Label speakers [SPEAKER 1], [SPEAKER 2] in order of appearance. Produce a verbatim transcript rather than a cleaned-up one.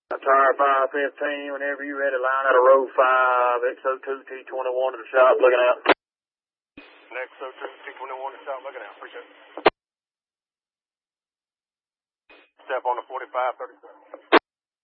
[SPEAKER 1] Tire five fifteen, whenever you're ready, line out of row five, X O two T twenty-one to the shop, looking out.
[SPEAKER 2] X O two T twenty-one to the shop, looking out, appreciate it. Step on the forty-five thirty-seven.